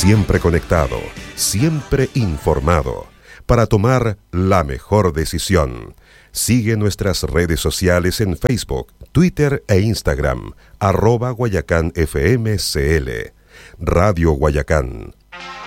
Siempre conectado, siempre informado, para tomar la mejor decisión. Sigue nuestras redes sociales en Facebook, Twitter e Instagram, @GuayacánFMCL. Radio Guayacán,